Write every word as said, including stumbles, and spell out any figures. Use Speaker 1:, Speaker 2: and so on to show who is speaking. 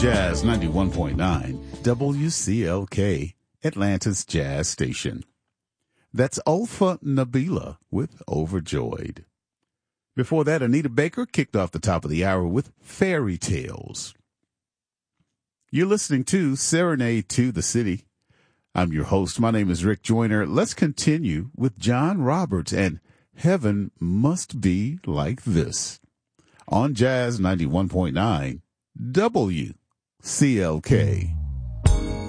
Speaker 1: Jazz ninety-one point nine, W C L K, Atlanta's Jazz Station. That's Alpha Nabila with Overjoyed. Before that, Anita Baker kicked off the top of the hour with Fairy Tales. You're listening to Serenade to the City. I'm your host. My name is Rick Joyner. Let's continue with John Roberts and Heaven Must Be Like This on Jazz ninety-one point nine W C L K.